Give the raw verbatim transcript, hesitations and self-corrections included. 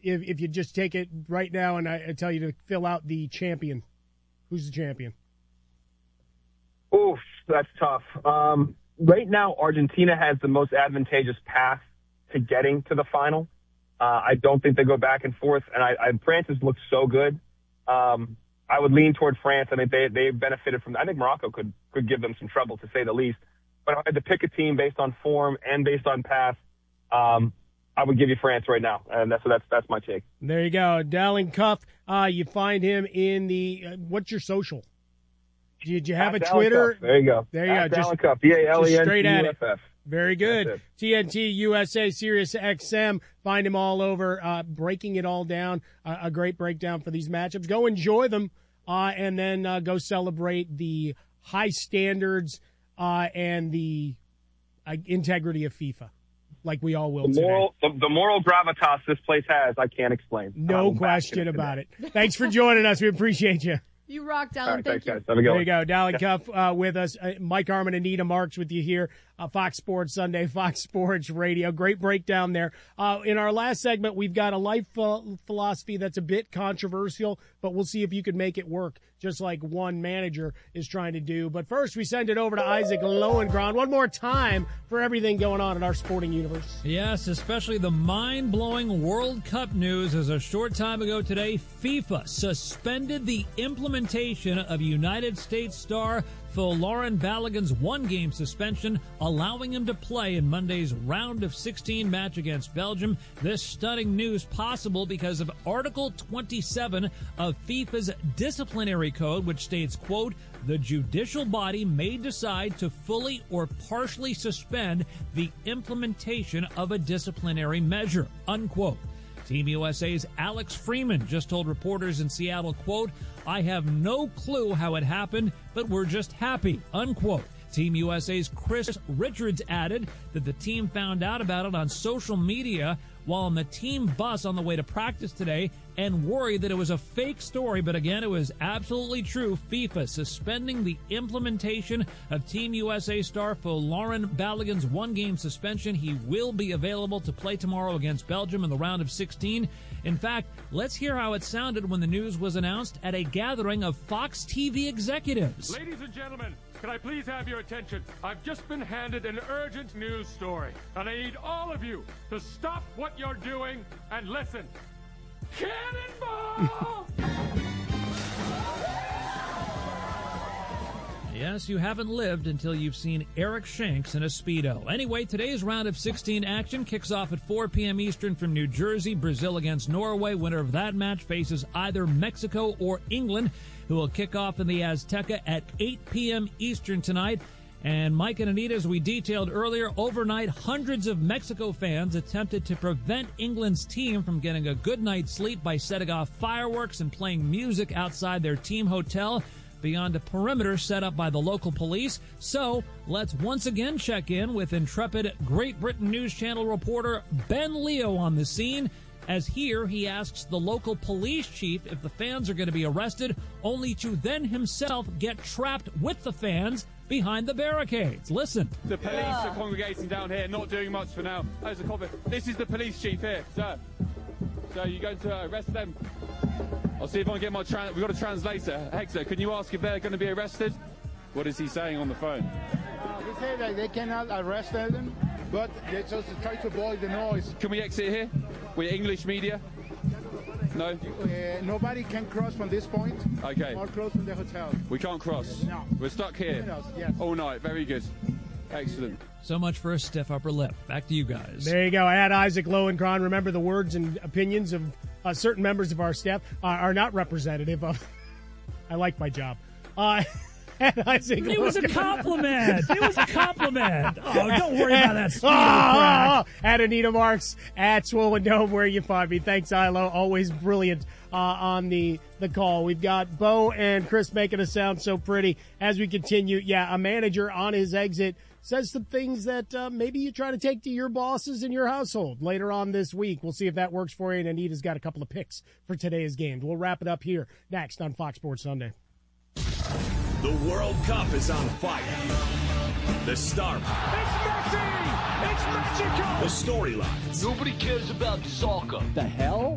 if if you just take it right now and I, I tell you to fill out the champion, who's the champion? Oof, that's tough. Um, right now, Argentina has the most advantageous path to getting to the final. Uh, I don't think they go back and forth, and I, I France has looked so good. Um, I would lean toward France. I mean, they they benefited from. I think Morocco could could give them some trouble, to say the least. But if I had to pick a team based on form and based on path, um, I would give you France right now, and that's so that's that's my take. There you go, Dallin Cuff. Uh, you find him in the. Uh, what's your social? Did you have At a Dallin Twitter? Cuff. There you go. There you At go. Dallin Just, Cuff. D A L E N just straight C at U it. F F. Very good. T N T, U S A, Sirius X M. Find him all over, uh, breaking it all down. Uh, a great breakdown for these matchups. Go enjoy them, uh, and then uh, go celebrate the high standards uh, and the uh, integrity of FIFA, like we all will the moral, today. The, the moral gravitas this place has, I can't explain. No question about it. Thanks for joining us. We appreciate you. You rock, Dallin. All right, Thank thanks, you. guys. Have a good There one. you go. Dallin Cuff uh, with us. Uh, Mike Harmon, Anita Marks with you here. Uh, Fox Sports Sunday, Fox Sports Radio. Great breakdown there. Uh, in our last segment, we've got a life uh, philosophy that's a bit controversial, but we'll see if you can make it work, just like one manager is trying to do. But first, we send it over to Isaac Lowenkron one more time for everything going on in our sporting universe. Yes, especially the mind-blowing World Cup news as a short time ago today, FIFA suspended the implementation of United States star Folarin Balogun's one-game suspension, allowing him to play in Monday's round of sixteen match against Belgium. This stunning news possible because of Article twenty-seven of FIFA's disciplinary code, which states, quote, the judicial body may decide to fully or partially suspend the implementation of a disciplinary measure, unquote. Team U S A's Alex Freeman just told reporters in Seattle, quote, I have no clue how it happened, but we're just happy, unquote. Team U S A's Chris Richards added that the team found out about it on social media while on the team bus on the way to practice today and worried that it was a fake story. But again, it was absolutely true. FIFA suspending the implementation of Team U S A star Folarin Balogun's one-game suspension. He will be available to play tomorrow against Belgium in the round of sixteen. In fact, let's hear how it sounded when the news was announced at a gathering of Fox T V executives. Ladies and gentlemen, can I please have your attention? I've just been handed an urgent news story, and I need all of you to stop what you're doing and listen. Cannonball! Yes, you haven't lived until you've seen Eric Shanks in a Speedo. Anyway, today's round of sixteen action kicks off at four p.m. Eastern from New Jersey. Brazil against Norway. Winner of that match faces either Mexico or England, who will kick off in the Azteca at eight p.m. Eastern tonight. And Mike and Anita, as we detailed earlier, overnight hundreds of Mexico fans attempted to prevent England's team from getting a good night's sleep by setting off fireworks and playing music outside their team hotel beyond a perimeter set up by the local police. So let's once again check in with intrepid Great Britain News Channel reporter Ben Leo on the scene, as here he asks the local police chief if the fans are going to be arrested, only to then himself get trapped with the fans behind the barricades. Listen. The police are congregating down here, not doing much for now. There's a copy. This is the police chief here, sir. So you're going to arrest them? I'll see if I can get my... Tra- We've got a translator. Hector, can you ask if they're going to be arrested? What is he saying on the phone? Uh, they say that they cannot arrest them, but they just try to avoid the noise. Can we exit here? We're English media? No? Uh, nobody can cross from this point. Okay. Or close from the hotel. We can't cross? No. We're stuck here? Yes. All night. Very good. Excellent. So much for a stiff upper lip. Back to you guys. There you go. At Isaac Lowenkron. Remember, the words and opinions of uh, certain members of our staff are, are not representative of... I like my job. Uh, at Isaac It was a Lowenkron. compliment. It was a compliment. Oh, don't worry about that Oh, speedo crack. oh, oh. At Anita Marks, at Swollen Dome, where you find me. Thanks, Ilo. Always brilliant uh, on the, the call. We've got Bo and Chris making us sound so pretty. As we continue, yeah, a manager on his exit says some things that uh, maybe you try to take to your bosses in your household later on this week. We'll see if that works for you. And Anita's got a couple of picks for today's games. We'll wrap it up here next on Fox Sports Sunday. The World Cup is on fire. The star power. It's Messi! It's magical! The storylines. Nobody cares about soccer. The hell?